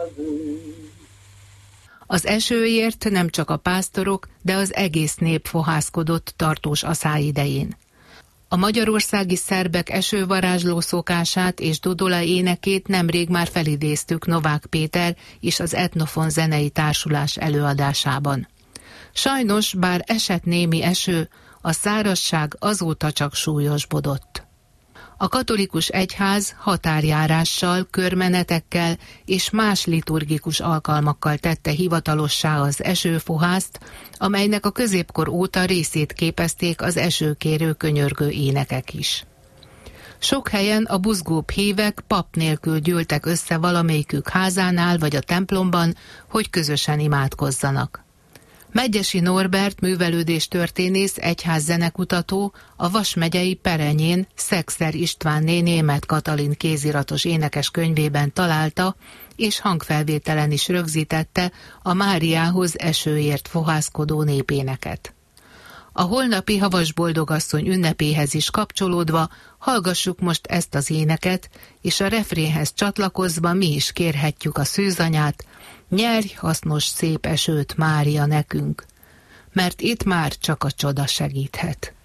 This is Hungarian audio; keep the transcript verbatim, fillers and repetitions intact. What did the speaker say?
Az esőért nem csak a pásztorok, de az egész nép fohászkodott tartós aszály idején. A magyarországi szerbek esővarázsló szokását és dodola énekét nemrég már felidéztük Novák Péter és az Etnofon zenei társulás előadásában. Sajnos, bár esett némi eső, a szárazság azóta csak súlyosbodott. A katolikus egyház határjárással, körmenetekkel és más liturgikus alkalmakkal tette hivatalossá az esőfohászt, amelynek a középkor óta részét képezték az esőkérő könyörgő énekek is. Sok helyen a buzgóbb hívek pap nélkül gyűltek össze valamelyikük házánál vagy a templomban, hogy közösen imádkozzanak. Medgyessy Norbert művelődéstörténész egyházzenekutató a Vas megyei Perenyén Szexer Istvánné Németh Katalin kéziratos énekes könyvében találta, és hangfelvételen is rögzítette a Máriához esőért fohászkodó népéneket. A holnapi Havas Boldogasszony ünnepéhez is kapcsolódva hallgassuk most ezt az éneket, és a refrénhez csatlakozva mi is kérhetjük a szűzanyát: nyerj hasznos szép esőt, Mária, nekünk, mert itt már csak a csoda segíthet.